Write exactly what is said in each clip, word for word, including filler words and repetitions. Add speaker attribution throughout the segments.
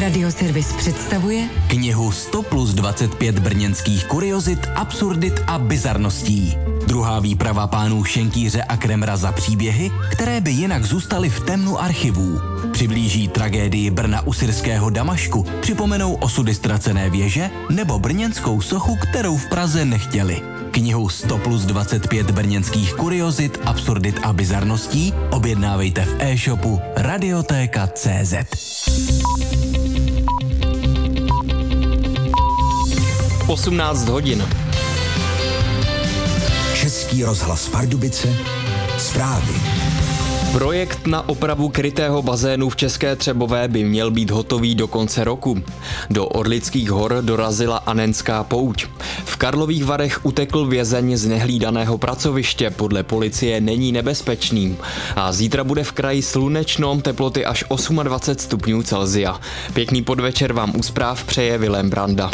Speaker 1: Radioservis představuje
Speaker 2: knihu sto plus dvacet pět brněnských kuriozit, absurdit a bizarností. Druhá výprava pánů Šenkýře a Kremra za příběhy, které by jinak zůstaly v temnu archivů. Přiblíží tragédii Brna u syrského Damašku, připomenou osudy ztracené věže nebo brněnskou sochu, kterou v Praze nechtěli. Knihu sto plus dvacet pět brněnských kuriozit, absurdit a bizarností objednávejte v e-shopu Radiotéka tečka cé zet.
Speaker 3: osmnáct hodin.
Speaker 4: Český rozhlas Pardubice, zprávy.
Speaker 3: Projekt na opravu krytého bazénu v České Třebové by měl být hotový do konce roku. Do Orlických hor dorazila Anenská pouť. V Karlových Varech utekl vězeň z nehlídaného pracoviště, podle policie není nebezpečný. A zítra bude v kraji slunečno, teploty až dvacet osm stupňů Celsia. Pěkný podvečer vám u zpráv přeje Vilém Branda.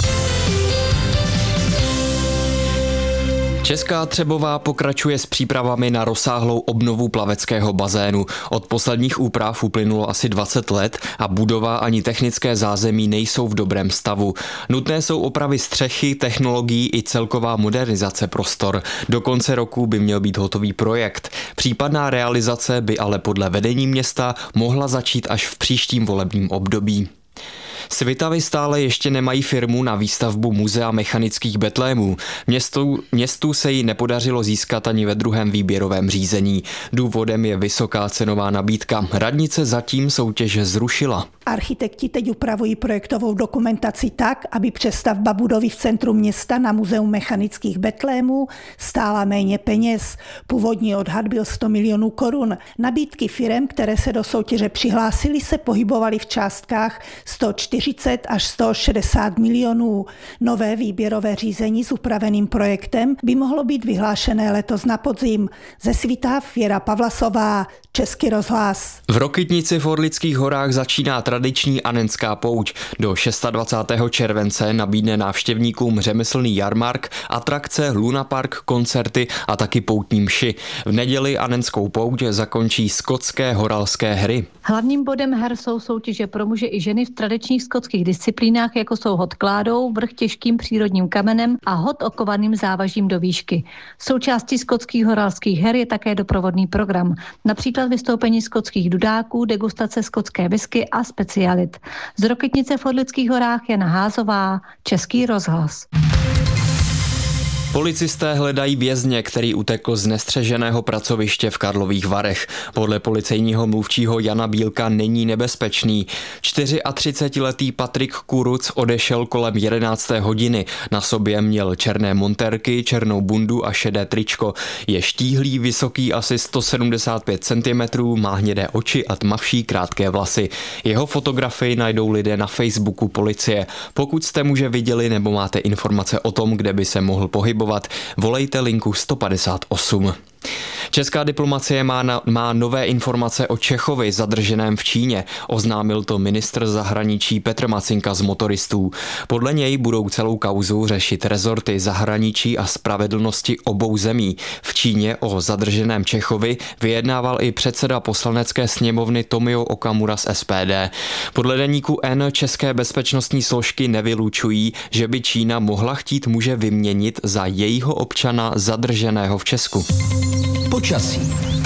Speaker 3: Česká Třebová pokračuje s přípravami na rozsáhlou obnovu plaveckého bazénu. Od posledních úprav uplynulo asi dvacet let a budova ani technické zázemí nejsou v dobrém stavu. Nutné jsou opravy střechy, technologií i celková modernizace prostor. Do konce roku by měl být hotový projekt. Případná realizace by ale podle vedení města mohla začít až v příštím volebním období. Svitavy stále ještě nemají firmu na výstavbu muzea mechanických betlémů. Městu, městu se jí nepodařilo získat ani ve druhém výběrovém řízení. Důvodem je vysoká cenová nabídka. Radnice zatím soutěž zrušila.
Speaker 5: Architekti teď upravují projektovou dokumentaci tak, aby přestavba budovy v centru města na muzeum mechanických betlémů stála méně peněz. Původní odhad byl sto milionů korun. Nabídky firem, které se do soutěže přihlásily, se pohybovaly v částkách sto čtyřicet až sto šedesát milionů. Nové výběrové řízení s upraveným projektem by mohlo být vyhlášené letos na podzim. Ze Svitav Věra Pavlasová, Český rozhlas.
Speaker 3: V Rokytnici v Orlických horách začíná tradiční Anenská pouť. Do dvacátého šestého července nabídne návštěvníkům řemeslný jarmark, atrakce, lunapark, koncerty a taky poutní mši. V neděli Anenskou pouť zakončí skotské horalské hry.
Speaker 6: Hlavním bodem her jsou soutěže pro muže i ženy v tradičních skotských disciplínách, jako jsou hod kládou, vrch těžkým přírodním kamenem a hod okovaným závažím do výšky. Součástí skotských horalských her je také doprovodný program. Například vystoupení skotských dudáků, degustace skotské whisky a specialit. Z Rokytnice v Orlických horách Jana Házová, Český rozhlas.
Speaker 3: Policisté hledají vězně, který utekl z nestřeženého pracoviště v Karlových Varech. Podle policejního mluvčího Jana Bílka není nebezpečný. třicetičtyřletý Patrik Kuruc odešel kolem jedenácté hodiny. Na sobě měl černé montérky, černou bundu a šedé tričko. Je štíhlý, vysoký asi sto sedmdesát pět centimetrů, má hnědé oči a tmavší krátké vlasy. Jeho fotografii najdou lidé na Facebooku policie. Pokud jste muže viděli nebo máte informace o tom, kde by se mohl pohybovat, volejte linku sto padesát osm. Česká diplomacie má, na, má nové informace o Čechovi zadrženém v Číně. Oznámil to ministr zahraničí Petr Macinka z Motoristů. Podle něj budou celou kauzu řešit rezorty zahraničí a spravedlnosti obou zemí. V Číně o zadrženém Čechovi vyjednával i předseda poslanecké sněmovny Tomio Okamura z S P D. Podle deníku N české bezpečnostní složky nevylučují, že by Čína mohla chtít muže vyměnit za jejího občana zadrženého v Česku.
Speaker 4: Počasí.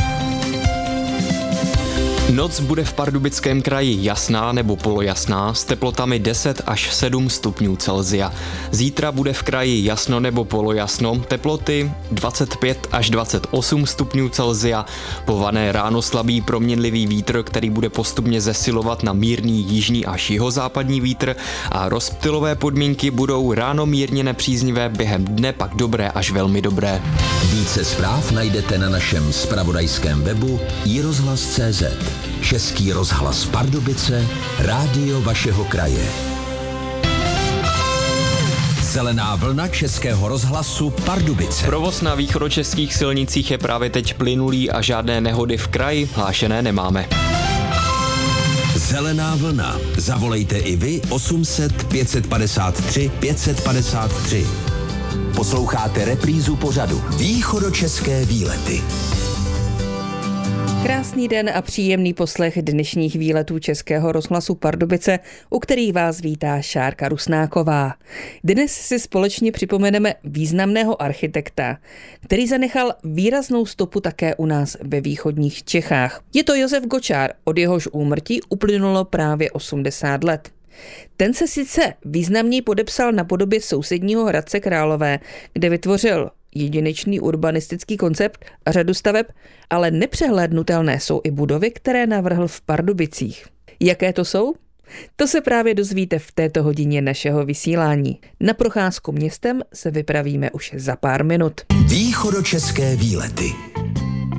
Speaker 3: Noc bude v Pardubickém kraji jasná nebo polojasná s teplotami deset až sedm stupňů Celsia. Zítra bude v kraji jasno nebo polojasno, teploty dvacet pět až dvacet osm stupňů Celsia. Po vané ráno slabý proměnlivý vítr, který bude postupně zesilovat na mírný jižní až jihozápadní vítr, a rozptylové podmínky budou ráno mírně nepříznivé, během dne pak dobré až velmi dobré.
Speaker 4: Více zpráv najdete na našem zpravodajském webu i rozhlas tečka cé zet. Český rozhlas Pardubice, rádio vašeho kraje. Zelená vlna Českého rozhlasu Pardubice.
Speaker 3: Provoz na východočeských silnicích je právě teď plynulý a žádné nehody v kraji hlášené nemáme.
Speaker 4: Zelená vlna. Zavolejte i vy osm set pět set padesát tři pět set padesát tři. Posloucháte reprízu pořadu Východočeské výlety.
Speaker 7: Krásný den a příjemný poslech dnešních výletů Českého rozhlasu Pardubice, u kterých vás vítá Šárka Rusnáková. Dnes si společně připomeneme významného architekta, který zanechal výraznou stopu také u nás ve východních Čechách. Je to Josef Gočár, od jehož úmrtí uplynulo právě osmdesát let. Ten se sice významněji podepsal na podobě sousedního Hradce Králové, kde vytvořil jedinečný urbanistický koncept a řadu staveb, ale nepřehlédnutelné jsou i budovy, které navrhl v Pardubicích. Jaké to jsou? To se právě dozvíte v této hodině našeho vysílání. Na procházku městem se vypravíme už za pár minut.
Speaker 4: Východočeské výlety.